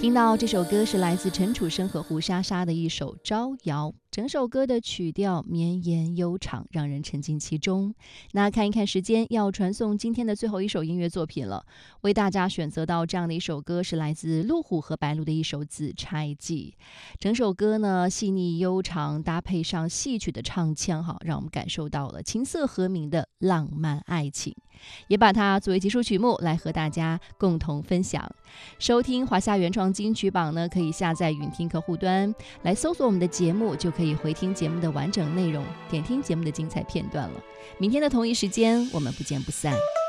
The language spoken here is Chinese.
听到这首歌是来自陈楚生和胡莎莎的一首《招摇》，整首歌的曲调绵延悠长，让人沉浸其中。那看一看时间，要传送今天的最后一首音乐作品了。为大家选择到这样的一首歌，是来自陆虎和白鹿的一首《紫钗记》。整首歌呢细腻悠长，搭配上戏曲的唱腔，让我们感受到了琴瑟和鸣的浪漫爱情，也把它作为结束曲目来和大家共同分享。收听华夏原创金曲榜呢，可以下载云听客户端来搜索我们的节目，就可以回听节目的完整内容，点听节目的精彩片段了。明天的同一时间，我们不见不散。